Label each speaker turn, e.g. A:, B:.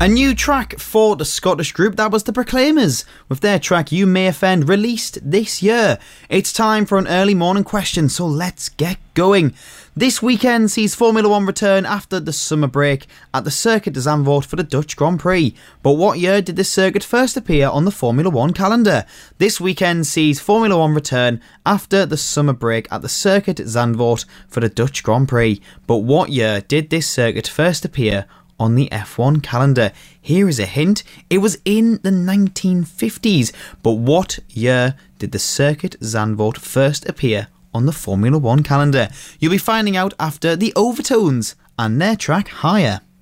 A: A new track for the Scottish group, that was the Proclaimers, with their track You May Offend, released this year. It's time for an early morning question, so let's get going. This weekend sees Formula 1 return after the summer break at the Circuit de Zandvoort for the Dutch Grand Prix. But what year did this circuit first appear on the Formula 1 calendar? This weekend sees Formula 1 return after the summer break at the Circuit de Zandvoort for the Dutch Grand Prix. But what year did this circuit first appear on the F1 calendar? Here is a hint. It was in the 1950s. But what year did the Circuit Zandvoort first appear on the Formula 1 calendar? You'll be finding out after the Overtones and their track Higher.